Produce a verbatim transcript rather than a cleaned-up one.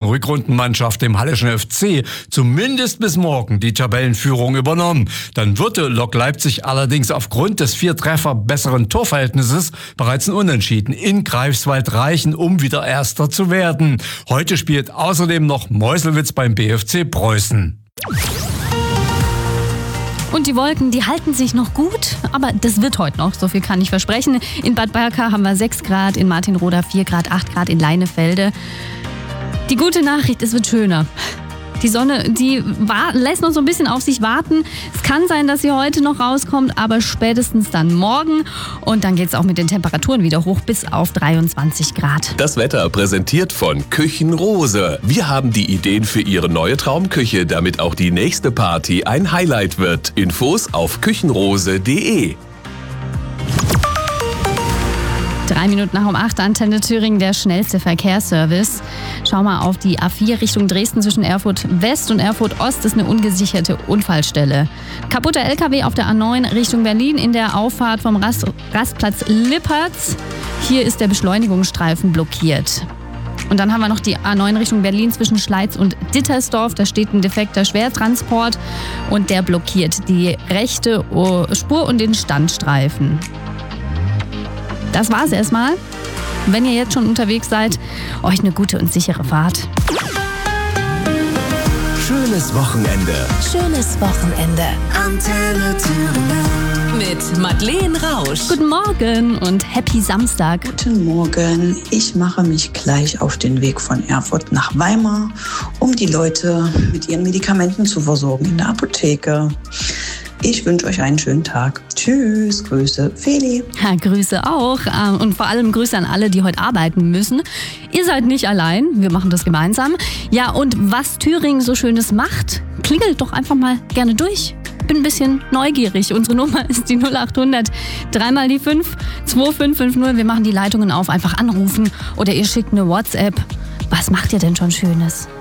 Rückrundenmannschaft, dem Halleschen F C, zumindest bis morgen die Tabellenführung übernommen. Dann würde Lok Leipzig allerdings aufgrund des vier Treffer besseren Torverhältnisses bereits ein Unentschieden in Greifswald reichen, um wieder Erster zu werden. Heute spielt außerdem noch Meuselwitz beim B F C Preußen. Und die Wolken, die halten sich noch gut, aber das wird heute noch, so viel kann ich versprechen. In Bad Berka haben wir sechs Grad, in Martinroda vier Grad, acht Grad in Leinefelde. Die gute Nachricht, es wird schöner. Die Sonne, die war, lässt noch so ein bisschen auf sich warten. Es kann sein, dass sie heute noch rauskommt, aber spätestens dann morgen. Und dann geht es auch mit den Temperaturen wieder hoch bis auf dreiundzwanzig Grad. Das Wetter präsentiert von Küchenrose. Wir haben die Ideen für Ihre neue Traumküche, damit auch die nächste Party ein Highlight wird. Infos auf küchenrose punkt de. Drei Minuten nach um acht, Antenne Thüringen, der schnellste Verkehrsservice. Schau mal auf die A vier Richtung Dresden zwischen Erfurt West und Erfurt Ost. Das ist eine ungesicherte Unfallstelle. Kaputter L K W auf der A neun Richtung Berlin in der Auffahrt vom Rast- Rastplatz Lippertz. Hier ist der Beschleunigungsstreifen blockiert. Und dann haben wir noch die A neun Richtung Berlin zwischen Schleiz und Dittersdorf. Da steht ein defekter Schwertransport und der blockiert die rechte Spur und den Standstreifen. Das war's erstmal. Wenn ihr jetzt schon unterwegs seid, euch eine gute und sichere Fahrt. Schönes Wochenende. Schönes Wochenende. Antenne Thüringen. Mit Madeleine Rausch. Guten Morgen und happy Samstag. Guten Morgen. Ich mache mich gleich auf den Weg von Erfurt nach Weimar, um die Leute mit ihren Medikamenten zu versorgen in der Apotheke. Ich wünsche euch einen schönen Tag. Tschüss, Grüße, Feli. Ja, Grüße auch und vor allem Grüße an alle, die heute arbeiten müssen. Ihr seid nicht allein, wir machen das gemeinsam. Ja, und was Thüringen so Schönes macht, klingelt doch einfach mal gerne durch. Bin ein bisschen neugierig. Unsere Nummer ist die null acht hundert, dreimal die fünf, zwei fünf fünf null. Wir machen die Leitungen auf, einfach anrufen oder ihr schickt eine WhatsApp. Was macht ihr denn schon Schönes?